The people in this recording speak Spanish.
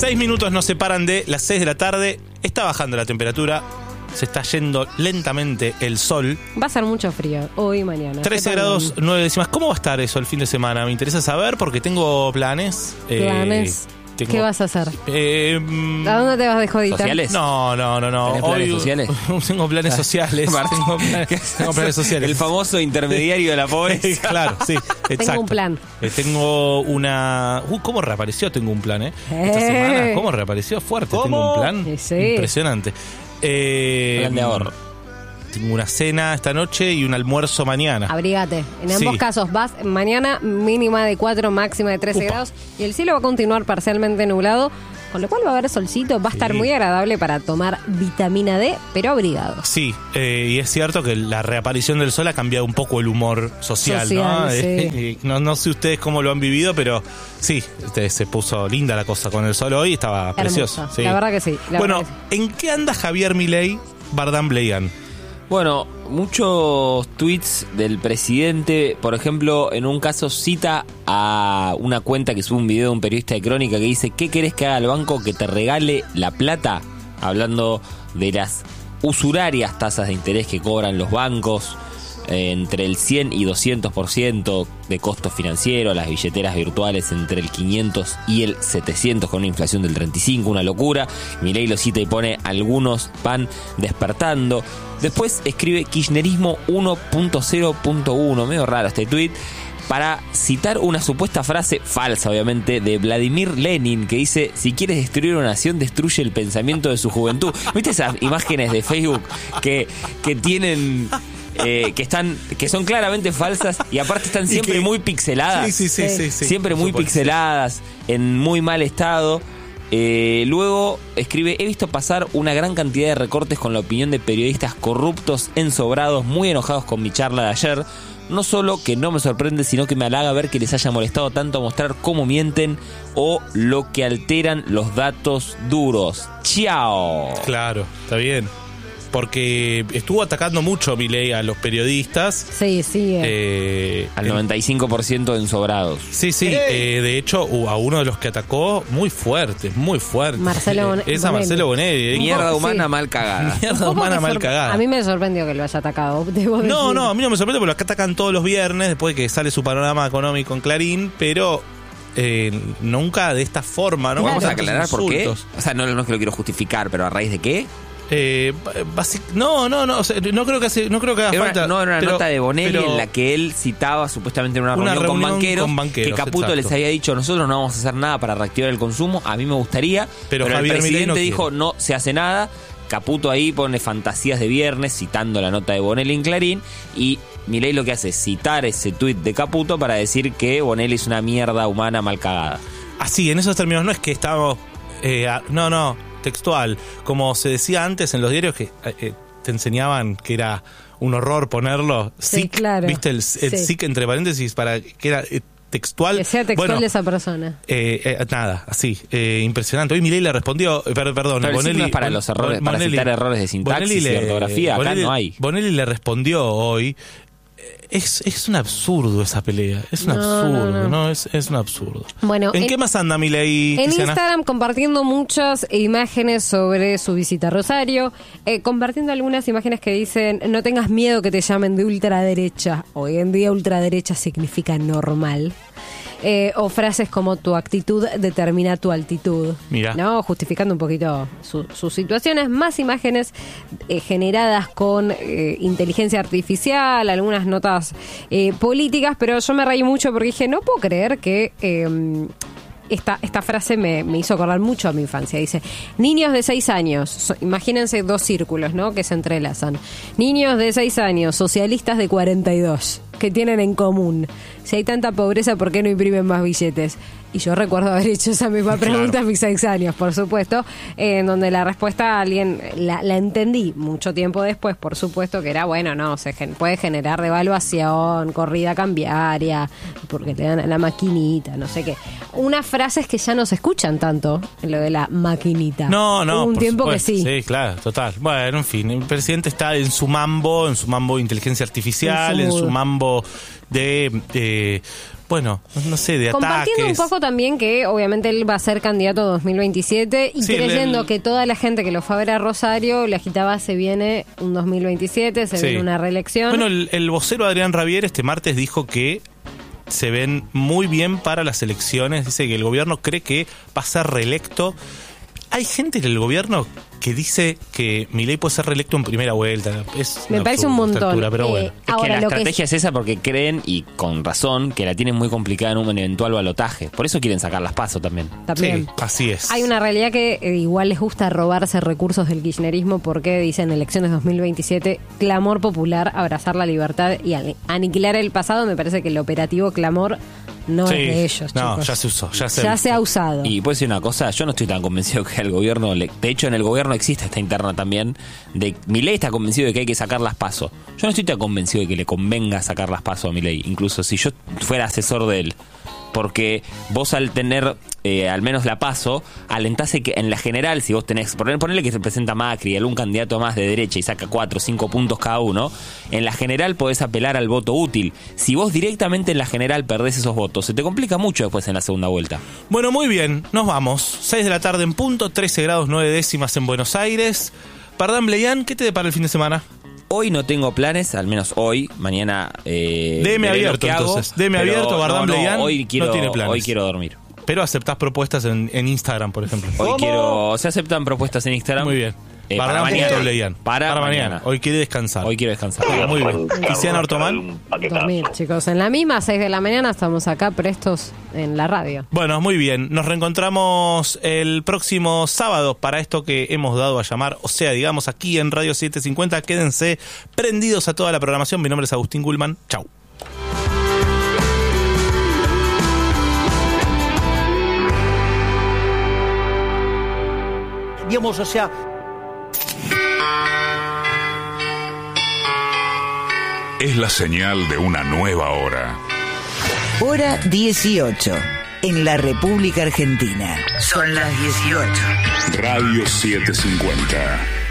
6 minutos nos separan de las 6 de la tarde. Está bajando la temperatura. Se está yendo lentamente el sol. Va a ser mucho frío hoy y mañana. 13 grados 9 décimas. ¿Cómo va a estar eso el fin de semana? Me interesa saber porque tengo planes. ¿Planes? ¿Qué vas a hacer? ¿A dónde te vas de jodita? ¿Sociales? No. ¿Tenés planes sociales? Tengo planes sociales. Tengo planes sociales. El famoso intermediario de la pobreza. Claro, sí, exacto. Tengo un plan. Tengo una... ¿Cómo reapareció? Tengo un plan, Esta semana, ¿cómo reapareció? Fuerte. ¿Cómo? Tengo un plan. Sí. Impresionante. Plan de ahorro. Tengo una cena esta noche y un almuerzo mañana. Abrigate. En ambos casos vas mañana mínima de 4, máxima de 13 grados. Y el cielo va a continuar parcialmente nublado, con lo cual va a haber solcito. Va a estar muy agradable para tomar vitamina D, pero abrigado. Sí, y es cierto que la reaparición del sol ha cambiado un poco el humor social, ¿no? Sí. No sé ustedes cómo lo han vivido, pero sí, se puso linda la cosa con el sol hoy. Estaba Hermosa. precioso. Sí. La verdad que sí. Bueno, ¿en qué anda Javier Milei Bardán Bleian? Bueno, muchos tweets del presidente, por ejemplo, en un caso cita a una cuenta que sube un video de un periodista de Crónica que dice: ¿qué querés que haga el banco que te regale la plata? Hablando de las usurarias tasas de interés que cobran los bancos, entre el 100 y 200% de costo financiero, las billeteras virtuales entre el 500 y el 700 con una inflación del 35%, una locura. Milei lo cita y pone: algunos van despertando. Después escribe Kirchnerismo 1.0.1, medio raro este tuit, para citar una supuesta frase falsa, obviamente, de Vladimir Lenin, que dice: si quieres destruir una nación, destruye el pensamiento de su juventud. ¿Viste esas imágenes de Facebook que tienen... que son claramente falsas y aparte están siempre muy pixeladas? Sí. Siempre muy pixeladas, en muy mal estado. Luego escribe: he visto pasar una gran cantidad de recortes con la opinión de periodistas corruptos, ensobrados, muy enojados con mi charla de ayer. No solo que no me sorprende, sino que me halaga ver que les haya molestado tanto mostrar cómo mienten o lo que alteran los datos duros. ¡Chao! Claro, está bien. Porque estuvo atacando mucho Milei a los periodistas. Sí. Al 95% ensobrados. Sí. De hecho, a uno de los que atacó, muy fuerte. Marcelo Bonelli. Es a Marcelo Bonelli. Mierda humana mal cagada. Mierda humana mal cagada. A mí me sorprendió que lo haya atacado. No, a mí no me sorprende porque lo atacan todos los viernes después de que sale su panorama económico en Clarín, pero... nunca de esta forma, ¿no? Vamos a aclarar por qué. Insultos. O sea, no es que lo quiero justificar, pero ¿a raíz de qué? No, o sea, no creo que haga falta. Era una nota de Bonelli en la que él citaba supuestamente en una reunión con banqueros, que Caputo exacto. les había dicho: nosotros no vamos a hacer nada para reactivar el consumo. A mí me gustaría, pero el Javier presidente Milei dijo: no se hace nada. Caputo ahí pone fantasías de viernes citando la nota de Bonelli en Clarín, y Milei lo que hace es citar ese tuit de Caputo para decir que Bonelli es una mierda humana mal cagada. Así, en esos términos, no es que estamos... textual, como se decía antes en los diarios que te enseñaban que era un horror ponerlo, sí, claro. ¿Viste el SIC entre paréntesis para que era textual? Que sea textual de esa persona. Nada, así, impresionante. Hoy Milei le respondió, perdón, Pero Bonelli... no es para los errores, para citar errores de sintaxis y de ortografía, acá no hay. Bonelli le respondió hoy. Es un absurdo esa pelea. Es un absurdo, ¿no? Es un absurdo. Bueno, ¿En qué más anda Milei, en Tiziana? Instagram compartiendo muchas imágenes sobre su visita a Rosario, compartiendo algunas imágenes que dicen: no tengas miedo que te llamen de ultraderecha. Hoy en día ultraderecha significa normal. O frases como: tu actitud determina tu altitud. Mira. ¿No? Justificando un poquito sus situaciones. Más imágenes generadas con inteligencia artificial, algunas notas políticas, pero yo me reí mucho porque dije: no puedo creer que... Esta frase me hizo acordar mucho a mi infancia. Dice: niños de 6 años, imagínense dos círculos, ¿no?, que se entrelazan. Niños de 6 años, socialistas de 42, ¿qué tienen en común? Si hay tanta pobreza, ¿por qué no imprimen más billetes? Y yo recuerdo haber hecho esa misma pregunta a mis 6 años, por supuesto, en donde la respuesta alguien la entendí mucho tiempo después, por supuesto, que era: bueno, no, puede generar devaluación, corrida cambiaria, porque te dan la maquinita, no sé qué. Unas frases que ya no se escuchan tanto, lo de la maquinita. No, hubo un tiempo supuesto. que sí. Sí, claro, total. Bueno, en fin, el presidente está en su mambo de inteligencia artificial, en su mambo de bueno, no sé, de compartiendo ataques. un poco también que obviamente él va a ser candidato a 2027 y Sí, creyendo que toda la gente que lo fue a ver a Rosario le agitaba se viene un 2027, se Sí. viene una reelección. Bueno, el vocero Adrián Rabier este martes dijo que se ven muy bien para las elecciones. Dice que el gobierno cree que va a ser reelecto. Hay gente en el gobierno que dice que Milei puede ser reelecto en primera vuelta. Me parece un montón. Pero bueno. Es que Ahora, la lo que estrategia es esa porque creen, y con razón, que la tienen muy complicada en un eventual balotaje. Por eso quieren sacar las PASO también. también. Sí, así es. Hay una realidad que igual les gusta robarse recursos del kirchnerismo porque dicen elecciones 2027, clamor popular, abrazar la libertad y aniquilar el pasado. Me parece que el operativo clamor no Sí. es de ellos, No, chicos. ya se usó. Ya se ha usado. Y puedo decir una cosa, yo no estoy tan convencido que al gobierno, de hecho en el gobierno existe esta interna también, de Milei está convencido de que hay que sacar las PASO. Yo no estoy tan convencido de que le convenga sacar las PASO a Milei, incluso si yo fuera asesor de él. Porque vos al tener al menos la PASO, alentase que en la general, si vos tenés, ponele que se presenta Macri, algún candidato más de derecha y saca 4 o 5 puntos cada uno, en la general podés apelar al voto útil. Si vos directamente en la general perdés esos votos, se te complica mucho después en la segunda vuelta. Bueno, muy bien, nos vamos. 6 de la tarde en punto, 13 grados 9 décimas en Buenos Aires. Pardán, Bleian, ¿qué te depara el fin de semana? Hoy no tengo planes, al menos hoy, mañana DM veré lo abierto, que hago, entonces. DM pero abierto, Bardán Bleian hoy quiero, no tiene planes. hoy quiero dormir. Pero aceptás propuestas en Instagram, por ejemplo. Hoy se aceptan propuestas en Instagram. Muy bien. Para mañana. Bleian. Para mañana. Hoy quiere descansar. Hoy quiero descansar. Muy bien. Tiziana Ortomán. Dormir, chicos. En la misma, 6 de la mañana, estamos acá prestos en la radio. Bueno, muy bien. Nos reencontramos el próximo sábado para esto que hemos dado a llamar, o sea, digamos, aquí en Radio 750. Quédense prendidos a toda la programación. Mi nombre es Agustín Gulman. Chau. Digamos, o sea... Es la señal de una nueva hora. Hora 18. En la República Argentina. Son las 18. Radio 750.